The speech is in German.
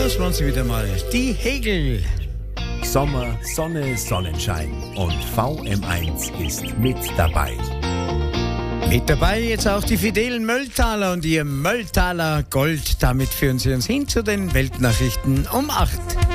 Das waren sie wieder mal. Die Hegel. Sommer, Sonne, Sonnenschein und VM1 ist mit dabei. Mit dabei jetzt auch die fidelen Mölltaler und ihr Mölltaler Gold. Damit führen sie uns hin zu den Weltnachrichten um 8.